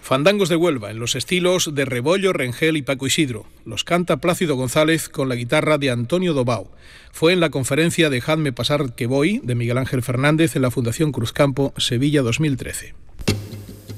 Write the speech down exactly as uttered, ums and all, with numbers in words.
Fandangos de Huelva, en los estilos de Rebollo, Rengel y Paco Isidro. Los canta Plácido González con la guitarra de Antonio Dobao. Fue en la conferencia Dejadme pasar que voy, de Miguel Ángel Fernández, en la Fundación Cruzcampo, Sevilla dos mil trece.